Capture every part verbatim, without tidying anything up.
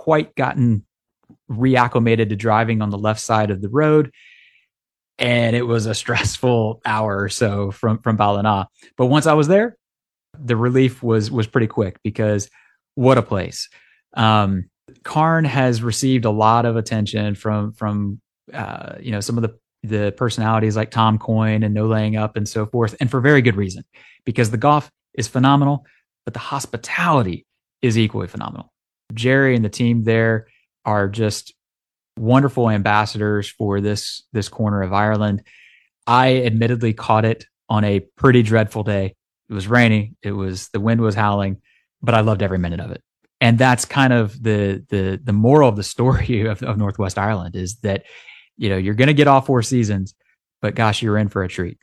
quite gotten reacclimated to driving on the left side of the road. And it was a stressful hour or so from, from Ballina. But once I was there, the relief was, was pretty quick, because what a place. Um, Cairn has received a lot of attention from, from, uh, you know, some of the, the personalities like Tom Coyne and No Laying Up and so forth. And for very good reason, because the golf is phenomenal, but the hospitality is equally phenomenal. Jerry and the team there are just wonderful ambassadors for this, this corner of Ireland. I admittedly caught it on a pretty dreadful day. It was rainy. It was, the wind was howling, but I loved every minute of it. And that's kind of the, the, the moral of the story of, of Northwest Ireland, is that, you know, you're going to get all four seasons, but gosh, you're in for a treat.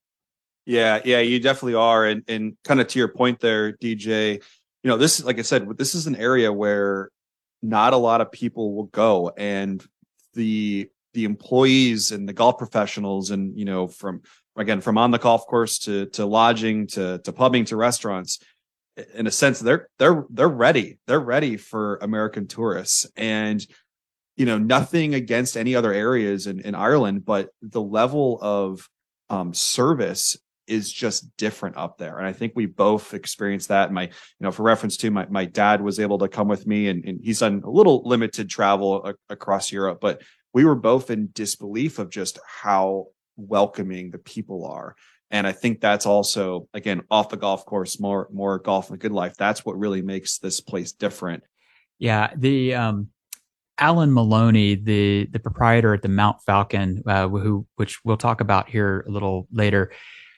Yeah. Yeah, you definitely are. And, and kind of to your point there, D J, you know, this, like I said, this is an area where not a lot of people will go, and the, the employees and the golf professionals, and, you know, from, again, from on the golf course to, to lodging, to, to pubbing, to restaurants, in a sense, they're, they're, they're ready. They're ready for American tourists. And, you know, nothing against any other areas in, in Ireland, but the level of um, service is just different up there. And I think we both experienced that. My, you know, for reference to my, my dad was able to come with me, and, and he's done a little limited travel a, across Europe, but we were both in disbelief of just how welcoming the people are. And I think that's also, again, off the golf course, more, more golf and good life. That's what really makes this place different. Yeah. The, um, Alan Maloney, the, the proprietor at the Mount Falcon, uh, who, which we'll talk about here a little later,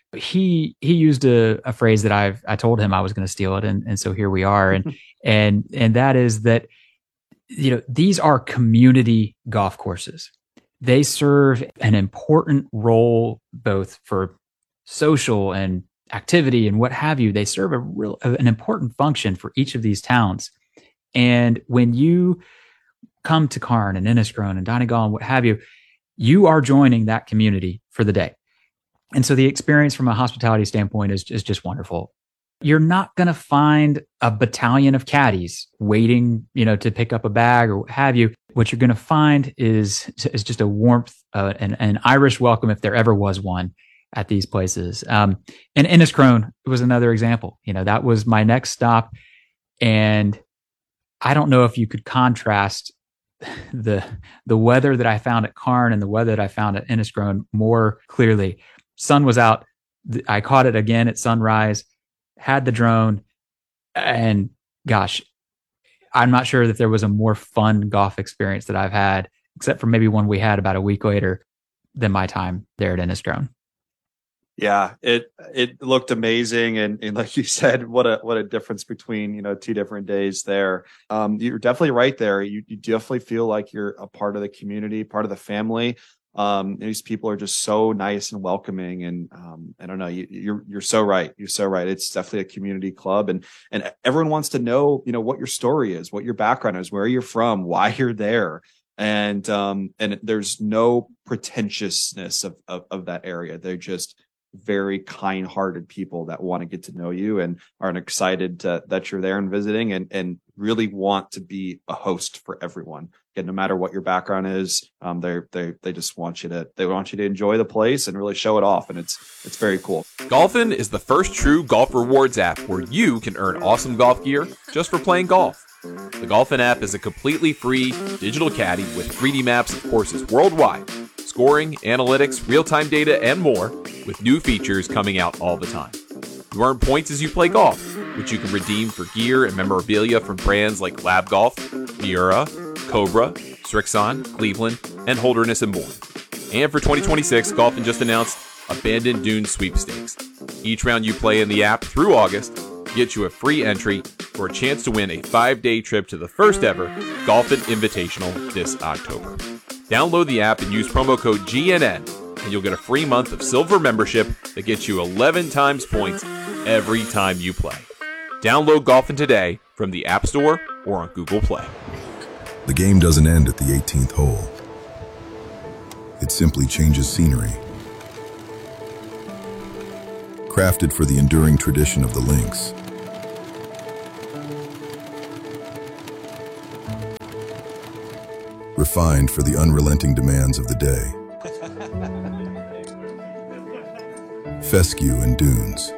he, he used a, a phrase that I've, I told him I was going to steal it. And, and so here we are. And, and, and that is that, you know, these are community golf courses. They serve an important role both for social and activity and what have you. They serve a real, an important function for each of these towns. And when you come to Cairn and Enniscrone and Donegal and what have you, you are joining that community for the day. And so the experience from a hospitality standpoint is, is just wonderful. You're not going to find a battalion of caddies waiting, you know, to pick up a bag or what have you. What you're going to find is, is just a warmth, uh, and an Irish welcome, if there ever was one, at these places. Um, and Enniscrone was another example. You know, that was my next stop. And I don't know if you could contrast the, the weather that I found at Cairn and the weather that I found at Enniscrone more clearly. Sun was out. I caught it again at sunrise, had the drone, and gosh, I'm not sure that there was a more fun golf experience that I've had, except for maybe one we had about a week later, than my time there at Enniscrone. Yeah, it it looked amazing, and, and like you said, what a what a difference between, you know, two different days there. Um, you're definitely right there. You you definitely feel like you're a part of the community, part of the family. Um, these people are just so nice and welcoming, and um, I don't know, you, you're you're so right. You're so right. It's definitely a community club, and and everyone wants to know, you know, what your story is, what your background is, where you're from, why you're there. And um, and there's no pretentiousness of, of of that area. They're just very kind-hearted people that want to get to know you and are excited to, that you're there and visiting, and and really want to be a host for everyone. Again, no matter what your background is, um, they they they just want you to they want you to enjoy the place and really show it off, and it's it's very cool. Golfin is the first true golf rewards app where you can earn awesome golf gear just for playing golf. The Golfin app is a completely free digital caddy with three D maps of courses worldwide, scoring, analytics, real-time data, and more, with new features coming out all the time. You earn points as you play golf, which you can redeem for gear and memorabilia from brands like Lab Golf, Miura, Cobra, Strixon, Cleveland, and Holderness and Bourne. And for twenty twenty-six, Golfin just announced Abandoned Dunes Sweepstakes. Each round you play in the app through August gets you a free entry for a chance to win a five-day trip to the first ever Golfin Invitational this October. Download the app and use promo code G N N, and you'll get a free month of silver membership that gets you eleven times points every time you play. Download Golfin today from the App Store or on Google Play. The game doesn't end at the eighteenth hole. It simply changes scenery. Crafted for the enduring tradition of the links. refined for the unrelenting demands of the day. Fescue and Dunes.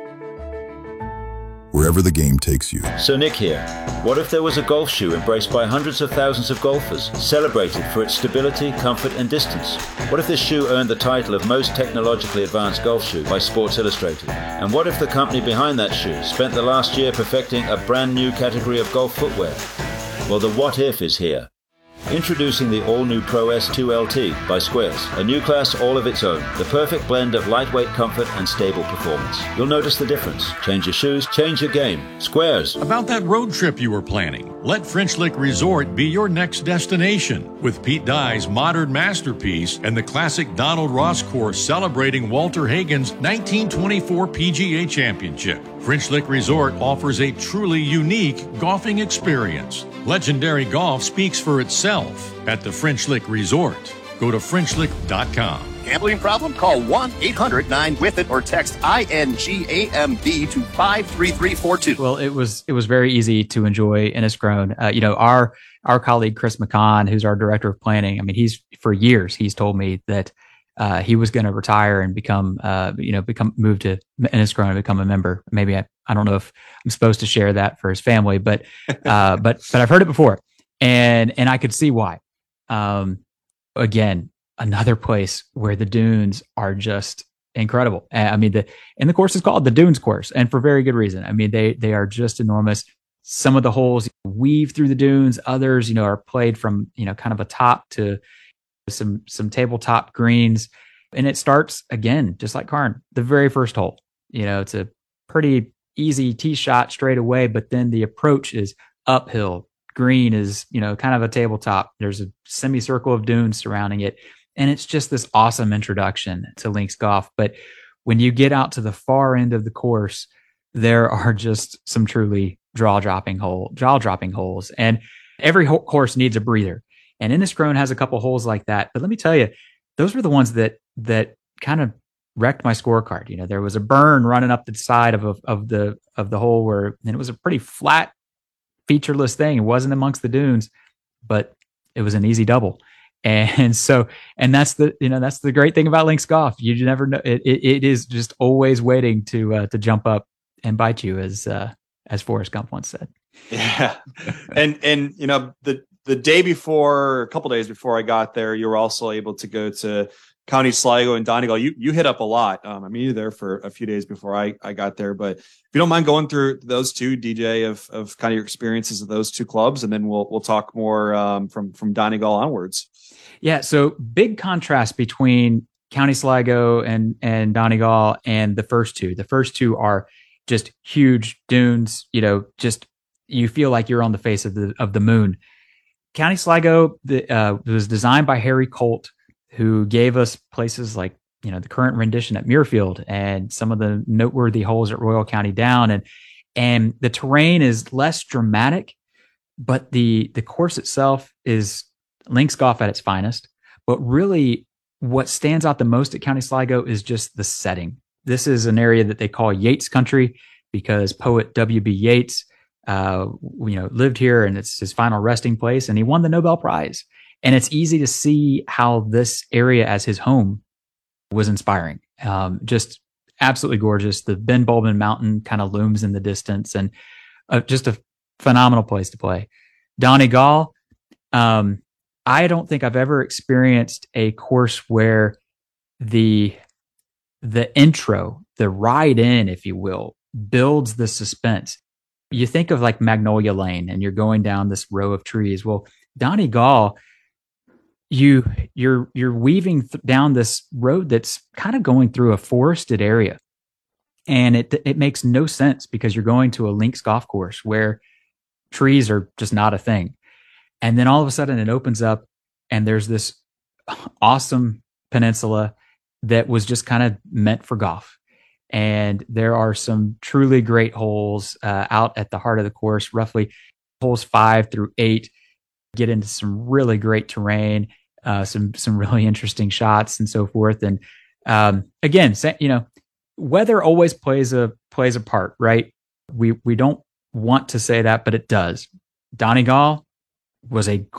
Wherever the game takes you. So Nick here. What if there was a golf shoe embraced by hundreds of thousands of golfers, celebrated for its stability, comfort and distance? What if this shoe earned the title of most technologically advanced golf shoe by Sports Illustrated? And what if the company behind that shoe spent the last year perfecting a brand new category of golf footwear? Well, the what if is here. Introducing the all-new Pro S two L T by Squares, a new class all of its own, the perfect blend of lightweight comfort and stable performance. You'll notice the difference. Change your shoes, change your game. Squares. About that road trip you were planning, let French Lick Resort be your next destination. With Pete Dye's modern masterpiece and the classic Donald Ross course celebrating Walter Hagen's nineteen twenty-four P G A Championship, French Lick Resort offers a truly unique golfing experience. Legendary golf speaks for itself at the French Lick Resort. Go to French Lick dot com. Gambling problem? Call one eight hundred nine with it or text I N G A M B to five three three four two. Well, it was it was very easy to enjoy Innisgrown. Uh, you know, our our colleague Chris McCon, who's our director of planning. I mean, he's for years he's told me that uh, he was going to retire and become, uh, you know, become move to Innisgrown and become a member. Maybe I, I don't know if I'm supposed to share that for his family, but uh, but but I've heard it before, and and I could see why. Um, again, another place where the dunes are just incredible. I mean, the and the course is called the Dunes Course, and for very good reason. I mean, they they are just enormous. Some of the holes weave through the dunes. Others, you know, are played from, you know, kind of a top to some some tabletop greens, and it starts again just like Karn, the very first hole. You know, it's a pretty easy tee shot straight away, but then the approach is uphill. Green is, you know, kind of a tabletop. There's a semicircle of dunes surrounding it. And it's just this awesome introduction to links golf. But when you get out to the far end of the course, there are just some truly jaw-dropping hole, jaw-dropping holes. And every ho- course needs a breather. And Innisgrown has a couple holes like that. But let me tell you, those were the ones that that kind of wrecked my scorecard. You know, there was a burn running up the side of a, of the of the hole where, and it was a pretty flat, featureless thing. It wasn't amongst the dunes, but it was an easy double. And so, and that's the, you know, that's the great thing about links golf. You never know. It, it, it is just always waiting to, uh, to jump up and bite you, as, uh, as Forrest Gump once said. Yeah. and, and, you know, the, the day before, a couple days before I got there, you were also able to go to County Sligo and Donegal. You, you hit up a lot. Um, I mean, you were there for a few days before I, I got there, but if you don't mind going through those two, D J, of, of kind of your experiences of those two clubs, and then we'll, we'll talk more, um, from, from Donegal onwards. Yeah. So big contrast between County Sligo and, and Donegal and the first two. The first two are just huge dunes, you know, just, you feel like you're on the face of the, of the moon. County Sligo, the, uh, was designed by Harry Colt, who gave us places like, you know, the current rendition at Muirfield and some of the noteworthy holes at Royal County Down. And, and the terrain is less dramatic, but the, the course itself is links golf at its finest. But really what stands out the most at County Sligo is just the setting. This is an area that they call Yeats country because poet W B Yeats, uh, you know, lived here, and it's his final resting place, and he won the Nobel Prize. And it's easy to see how this area as his home was inspiring. Um, just absolutely gorgeous. The Ben Bulben Mountain kind of looms in the distance, and uh, just a phenomenal place to play. Donegal, um, I don't think I've ever experienced a course where the the intro, the ride in, if you will, builds the suspense. You think of like Magnolia Lane, and you're going down this row of trees. Well, Donegal, you you're you're weaving th- down this road that's kind of going through a forested area, and it it makes no sense because you're going to a links golf course where trees are just not a thing. And then all of a sudden it opens up, and there's this awesome peninsula that was just kind of meant for golf. And there are some truly great holes uh, out at the heart of the course, roughly holes five through eight, get into some really great terrain, uh, some some really interesting shots and so forth. And um, again, you know, weather always plays a plays a part, right? We we don't want to say that, but it does. Donegal was a